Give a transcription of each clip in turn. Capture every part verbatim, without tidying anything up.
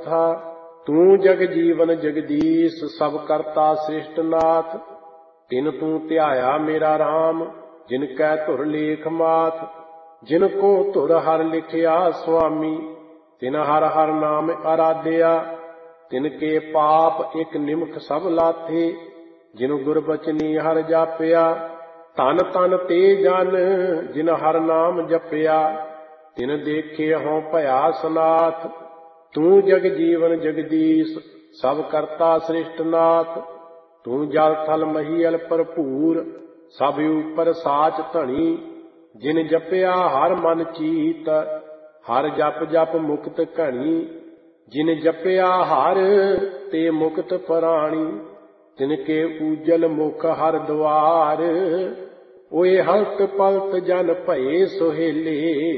चौथा। तू जग जीवन जगदीश सब करता सृष्ट नाथ। तिन तू ध्याया मेरा राम जिन कै धुर लेख माथ। जिनको धुर हर लिखिया स्वामी तिन हर हर नाम आराध्या। तिनके पाप एक निमख सब लाथे जिन गुरबचनी हर जापिया। तन तन ते जन जिन हर नाम जपिया तिन देखे हों भया सनाथ। तू जग जीवन जगदीश सब करता सृष्ट नाथ। तू जल थल महीयल भरपूर सब ऊपर साच धनी। जिन जपिया हर मन चीत हर जप जप मुक्त घनी। जिन जपिया हर ते मुक्त प्राणी तिनके ऊजल मुख हर द्वार। ओए हलत पलत जन भये सोहेले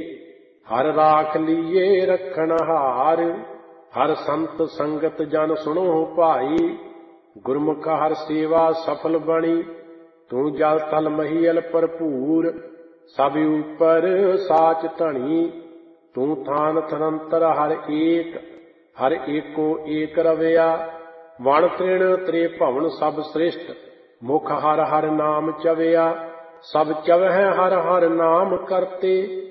हर राख लीए रखन हार। हर संत संगत जन सुनो भाई गुरमुख हर सेवा सफल बनी। तू जल थल महीयल भरपूर सब ऊपर साच धनी। तू थान थनंतर हर एक हर एको एक रविया। वण तृण त्रे भवन सब सृष्ट मुख हर हर नाम चविया। सब चवह हर हर नाम करते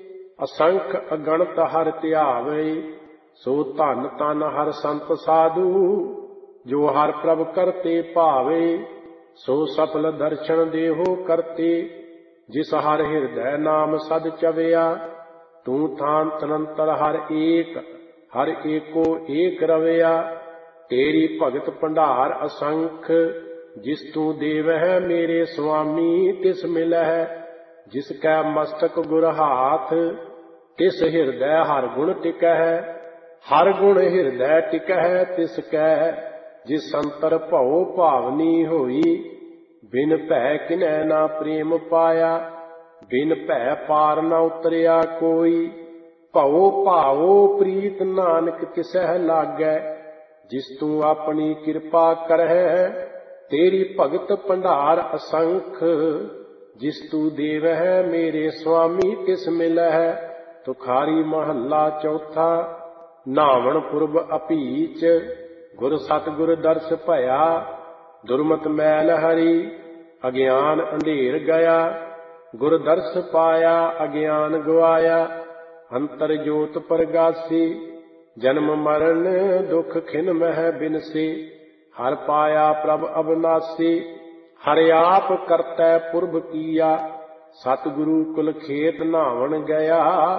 असंख अगणत हर ध्यावे। सो धन तन हर संत साधु जो हर प्रभ करते भावे। सो सफल दर्शन देहो करते जिस हर हृदय नाम सद चविया। तू थान तनंतर हर एक हर एको एक रविया। तेरी भगत भंडार असंख जिस तू देव है मेरे स्वामी तिस मिल है। जिसकै मस्तक गुर हाथ तिस हृदय हर गुण टिक है। हर गुण हृदय टिक है तिसकै जिस संतर भਉ भावनी होई। बिन भै किनै ना प्रेम पाया बिन भै पार न उतरिया कोई। भਉ भावो प्रीत नानक तिसह लागै जिस तू अपनी कृपा करहै। तेरी भगत भंडार असंख जिस तू देव है मेरे स्वामी तिस मिल है। तुखारी महला चौथा। नावण पुरब अपीच गुर सतगुर दर्श भया। दुर्मत मैल हरी अज्ञान अंधेर गया। गुर दर्श पाया अज्ञान गवाया। अंतर जोत प्रगासी जन्म मरण दुख खिन मह बिनसी। हर पाया प्रभ अविनाशी हर आप करतै पुरब किया। सतगुरु कुल खेत नावण गया।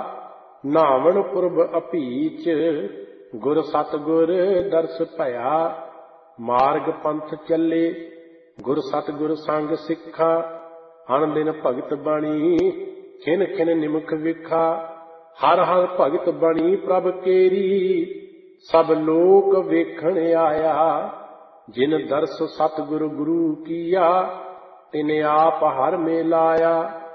नावण पुरब अपीच गुर सतगुर दर्श भया। मार्ग पंथ चले गुर सतगुर संग सिखा। हन दिन भगत बणी खिन खिन निमख विखा। हर हर भगत बणी प्रभ केरी सब लोक वेखण आया। जिन दर्श सतगुर गुरु किया तिन आप हर में लाया।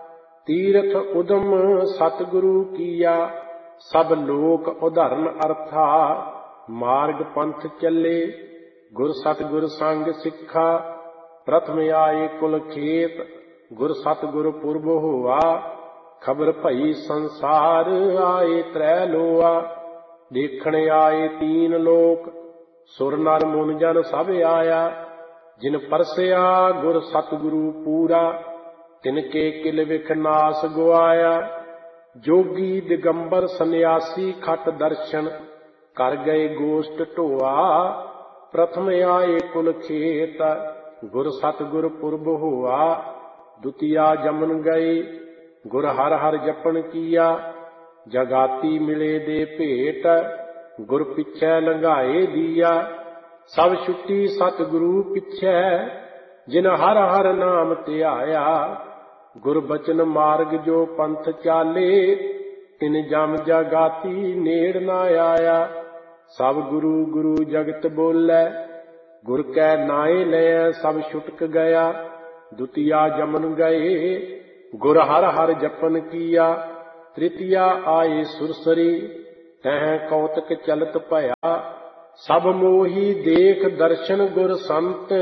तीरथ उदम सतगुरु किया सब लोक उदाहरण अर्था। मार्ग पंथ चले गुर सतगुर संग सिखा। प्रथम आए कुल खेत गुर सतगुर पुरब होआ। खबर भई संसार आए त्रै लोआ। देखण आए तीन लोक सुर नर मुन जन सब आया। जिन परसिया गुर सतगुरु पूरा तिनके किल विख नास गुआया। जोगी दिगंबर सन्यासी खट दर्शन कर गए गोष्ठ ढोआ। प्रथम आए कुल खेत गुर सतगुर पुरब होआ। द्वितीया जमन गए गुर हर हर जपन किया। जगाती मिले दे भेट गुर पिछै लंघाए दिया। सब छुट्टी सतगुरु पिछै जिन हर हर नाम ध्याया। गुर बचन मार्ग जो पंथ चाले तिन जम जगाती नेड़ न आया। सब गुरु गुरु जगत बोलै गुर कै नाए लै सब छुटक गया। द्वितीया जमन गए गुर हर हर जपन किया। तृतीया आए सुरसरी तह कौतक चलत भया। सब मोही देख दर्शन गुर संत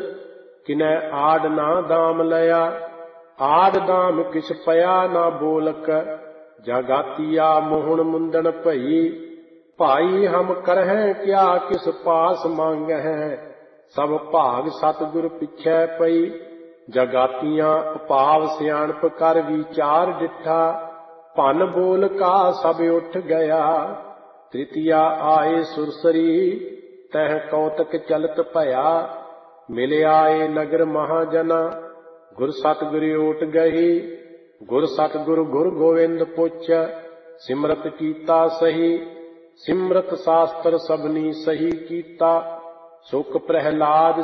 किनै आड ना दाम लया। आड दाम किछ पया ना बोलक जगातिया मोहन मुंदन भई। ਭਾਈ ਹਮ ਕਰਹਿ ਕਿਆ ਕਿਸ ਪਾਸ ਮੰਗਹਿ, ਸਭ ਭਾਗ ਸਤਿਗੁਰ ਪਿਛੈ ਪਈ। ਜਗਾਤੀਆਂ ਉਪਾਵ ਸਿਆਣਪ ਕਰ ਵਿਚਾਰ ਡਿਠਾ, ਭੰਨ ਬੋਲ ਕਾ ਸਭ ਉੱਠ ਗਿਆ। ਤ੍ਰਿਤੀਆ ਆਏ ਸੁਰਸਰੀ, ਤਹ ਕੌਤਕ ਚਲਤ ਭਇਆ। ਮਿਲ ਆਏ ਨਗਰ ਮਹਾਜਨਾ, ਗੁਰ ਸਤਿਗੁਰ ਓਟ ਗਹੀ। ਗੁਰ ਸਤਿਗੁਰ ਗੁਰ ਗੋਵਿੰਦ ਪੁੱਛ, ਸਿਮਰਤ ਕੀਤਾ ਸਹੀ। ਸਿਮਰਤ ਸ਼ਾਸਤਰ ਸਭਨੀ ਸਹੀ ਕੀਤਾ, ਸੁਖ ਪ੍ਰਹਿਲਾਦ